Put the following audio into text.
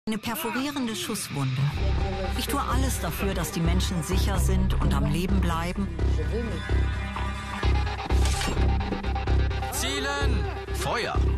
Eine perforierende Schusswunde. Ich tue alles dafür, dass die Menschen sicher sind und am Leben bleiben. Zielen! Feuer!